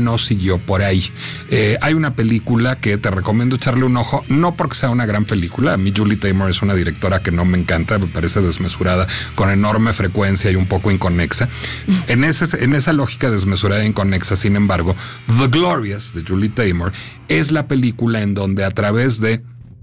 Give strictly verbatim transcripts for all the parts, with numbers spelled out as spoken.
no siguió por ahí. Eh, hay una película que te recomiendo echarle un ojo, no porque sea una gran película. A mí Julie Taymor es una directora que no me encanta, me parece desmesurada, con enorme frecuencia y un poco inconexa. En, ese, en esa lógica desmesurada e inconexa, sin embargo, The Glorious, de Julie Taymor, es la película en donde a través de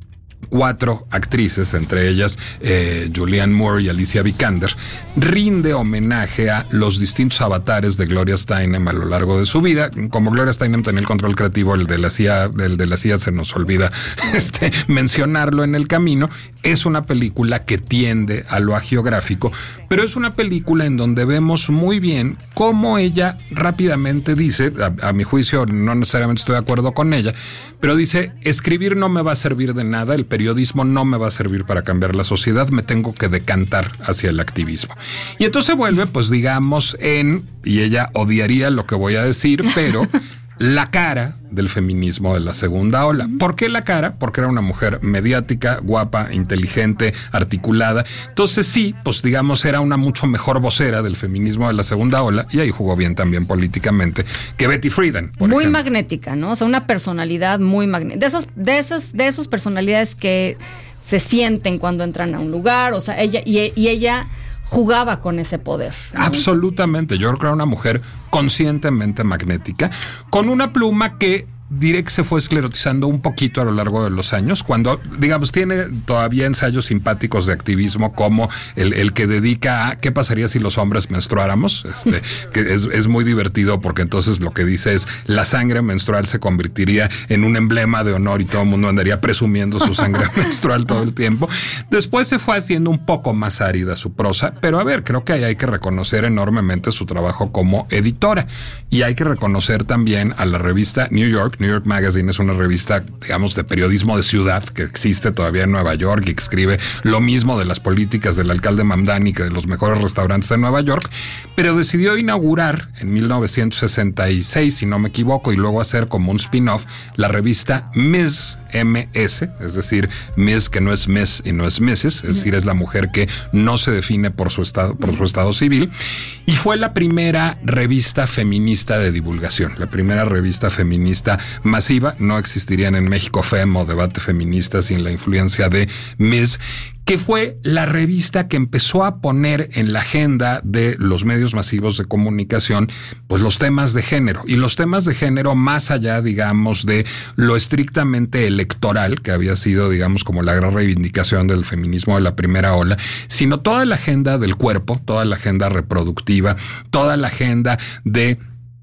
cuatro actrices, entre ellas eh, Julianne Moore y Alicia Vikander, rinde homenaje a los distintos avatares de Gloria Steinem a lo largo de su vida. Como Gloria Steinem tenía el control creativo, el de la C I A, el de la C I A se nos olvida este, mencionarlo en el camino. Es una película que tiende a lo hagiográfico, pero es una película en donde vemos muy bien cómo ella rápidamente dice, a, a mi juicio no necesariamente estoy de acuerdo con ella, pero dice, escribir no me va a servir de nada, el periodismo no me va a servir para cambiar la sociedad, me tengo que decantar hacia el activismo. Y entonces vuelve, pues digamos, en, y ella odiaría lo que voy a decir, pero la cara del feminismo de la segunda ola. ¿Por qué la cara? Porque era una mujer mediática, guapa, inteligente, articulada. Entonces sí, pues digamos, era una mucho mejor vocera del feminismo de la segunda ola, y ahí jugó bien también políticamente que Betty Friedan, por muy ejemplo. Magnética, ¿no? O sea, una personalidad muy magnética. De esas, de esas, de esas personalidades que se sienten cuando entran a un lugar. O sea, ella, y, y ella jugaba con ese poder, ¿no? Absolutamente. Yo creo que era una mujer conscientemente magnética, con una pluma que diré que se fue esclerotizando un poquito a lo largo de los años, cuando, digamos, tiene todavía ensayos simpáticos de activismo, como el, el que dedica a qué pasaría si los hombres menstruáramos, este, que es, es muy divertido, porque entonces lo que dice es la sangre menstrual se convertiría en un emblema de honor y todo el mundo andaría presumiendo su sangre menstrual todo el tiempo. Después se fue haciendo un poco más árida su prosa, pero a ver, creo que ahí hay que reconocer enormemente su trabajo como editora, y hay que reconocer también a la revista New York. New York Magazine es una revista, digamos, de periodismo de ciudad que existe todavía en Nueva York y que escribe lo mismo de las políticas del alcalde Mamdani que de los mejores restaurantes de Nueva York, pero decidió inaugurar en mil novecientos sesenta y seis, si no me equivoco, y luego hacer como un spin-off la revista Miz M S, es decir, Miss que no es Miss y no es Missus, es decir, es la mujer que no se define por su estado, por su estado civil, y fue la primera revista feminista de divulgación, la primera revista feminista masiva. No existirían en México Fem o Debate Feminista sin la influencia de Miz, que fue la revista que empezó a poner en la agenda de los medios masivos de comunicación, pues los temas de género, y los temas de género más allá, digamos, de lo estrictamente electoral, que había sido, digamos, como la gran reivindicación del feminismo de la primera ola, sino toda la agenda del cuerpo, toda la agenda reproductiva, toda la agenda de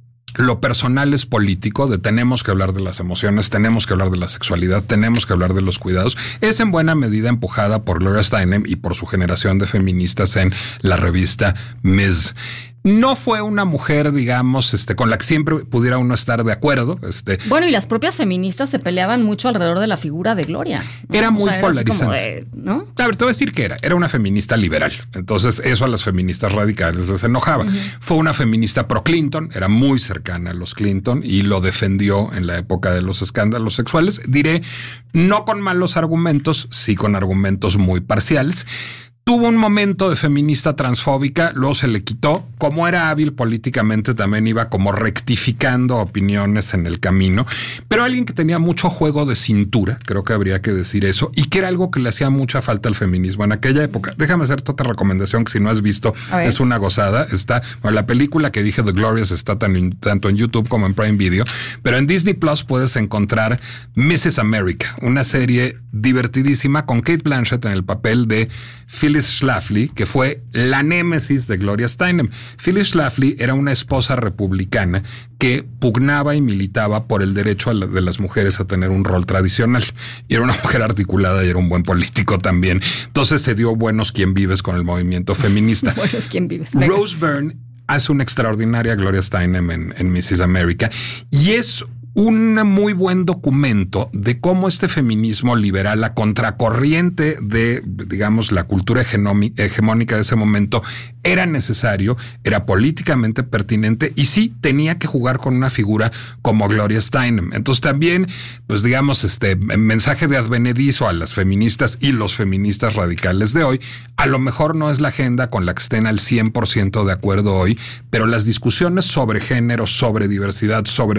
lo personal es político, de tenemos que hablar de las emociones, tenemos que hablar de la sexualidad, tenemos que hablar de los cuidados, es en buena medida empujada por Gloria Steinem y por su generación de feministas en la revista Miz. No fue una mujer, digamos, este, con la que siempre pudiera uno estar de acuerdo. Este, bueno, y las propias feministas se peleaban mucho alrededor de la figura de Gloria, ¿no? Era muy o sea, era polarizante. De, ¿no? A ver, te voy a decir que era. Era una feminista liberal. Entonces, eso a las feministas radicales les enojaba. Uh-huh. Fue una feminista pro Clinton, era muy cercana a los Clinton y lo defendió en la época de los escándalos sexuales. Diré, no con malos argumentos, sí con argumentos muy parciales. Tuvo un momento de feminista transfóbica, luego se le quitó. Como era hábil políticamente, también iba como rectificando opiniones en el camino. Pero alguien que tenía mucho juego de cintura, creo que habría que decir eso, y que era algo que le hacía mucha falta al feminismo en aquella época. Déjame hacerte otra recomendación que si no has visto es una gozada. Está, bueno, la película que dije, The Glorious, está tan, tanto en YouTube como en Prime Video, pero en Disney Plus puedes encontrar missus America, una serie divertidísima con Cate Blanchett en el papel de Phyllis Schlafly, que fue la némesis de Gloria Steinem. Phyllis Schlafly era una esposa republicana que pugnaba y militaba por el derecho a la, de las mujeres a tener un rol tradicional. Y era una mujer articulada y era un buen político también. Entonces se dio buenos quien vives con el movimiento feminista. Buenos quien vives. Rose Byrne hace una extraordinaria Gloria Steinem en, en missus America, y es un muy buen documento de cómo este feminismo liberal, a contracorriente de, digamos, la cultura hegemónica de ese momento, era necesario, era políticamente pertinente y sí tenía que jugar con una figura como Gloria Steinem. Entonces también, pues digamos, este mensaje de advenedizo a las feministas y los feministas radicales de hoy, a lo mejor no es la agenda con la que estén al cien por ciento de acuerdo hoy, pero las discusiones sobre género, sobre diversidad, sobre